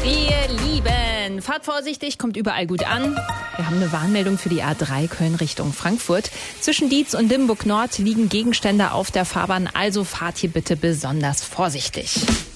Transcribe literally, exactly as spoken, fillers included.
Ihr Lieben, fahrt vorsichtig, kommt überall gut an. Wir haben eine Warnmeldung für die A drei Köln Richtung Frankfurt. Zwischen Dietz und Limburg Nord liegen Gegenstände auf der Fahrbahn, also fahrt hier bitte besonders vorsichtig.